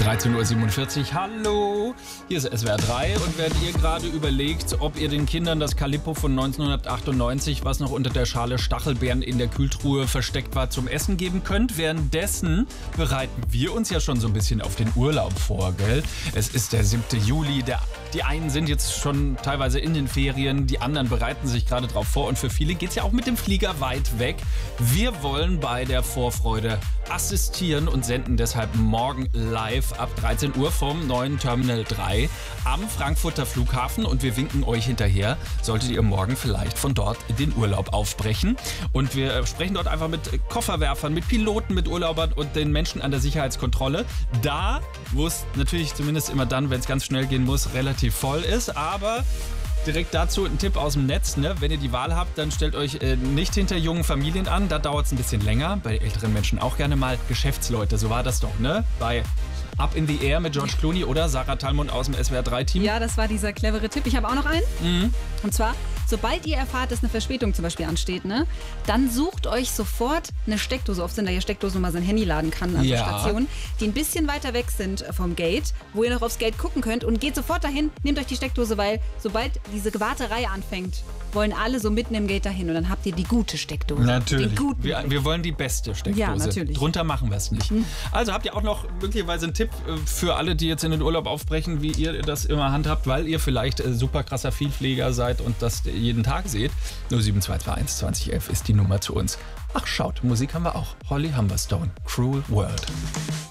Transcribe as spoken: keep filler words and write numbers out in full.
dreizehn Uhr siebenundvierzig, hallo, hier ist S W R drei und während ihr gerade überlegt, ob ihr den Kindern das Calippo von neunzehnhundertachtundneunzig, was noch unter der Schale Stachelbeeren in der Kühltruhe versteckt war, zum Essen geben könnt, währenddessen bereiten wir uns ja schon so ein bisschen auf den Urlaub vor, gell? Es ist der siebte Juli, der, die einen sind jetzt schon teilweise in den Ferien, die anderen bereiten sich gerade drauf vor und für viele geht es ja auch mit dem Flieger weit weg. Wir wollen bei der Vorfreude assistieren und senden deshalb morgen live ab dreizehn Uhr vom neuen Terminal drei am Frankfurter Flughafen und wir winken euch hinterher, solltet ihr morgen vielleicht von dort in den Urlaub aufbrechen. Und wir sprechen dort einfach mit Kofferwerfern, mit Piloten, mit Urlaubern und den Menschen an der Sicherheitskontrolle. Da, wo es natürlich zumindest immer dann, wenn es ganz schnell gehen muss, relativ voll ist, aber direkt dazu ein Tipp aus dem Netz, ne? Wenn ihr die Wahl habt, dann stellt euch äh, nicht hinter jungen Familien an, da dauert es ein bisschen länger, bei älteren Menschen auch gerne mal Geschäftsleute, so war das doch, ne? Bei Up in the Air mit George Clooney oder Sarah Talmont aus dem S W R drei Team. Ja, das war dieser clevere Tipp. Ich habe auch noch einen. Mhm. Und zwar, sobald ihr erfahrt, dass eine Verspätung zum Beispiel ansteht, ne, dann sucht euch sofort eine Steckdose. Oft sind da ja Steckdosen, wo man sein Handy laden kann an Ja. so Stationen, die ein bisschen weiter weg sind vom Gate, wo ihr noch aufs Gate gucken könnt und geht sofort dahin, nehmt euch die Steckdose, weil sobald diese Warterei anfängt, wollen alle so mitten im Gate dahin und dann habt ihr die gute Steckdose. Natürlich. Den guten Wir, wir wollen die beste Steckdose. Ja, natürlich. Drunter machen wir es nicht. Also habt ihr auch noch möglicherweise einen Tipp äh, für alle, die jetzt in den Urlaub aufbrechen, wie ihr das immer handhabt, weil ihr vielleicht äh, super krasser Vielflieger seid und das jeden Tag seht. null sieben zwei zwei eins zwanzig elf ist die Nummer zu uns. Ach schaut, Musik haben wir auch. Holly Humberstone, Cruel World.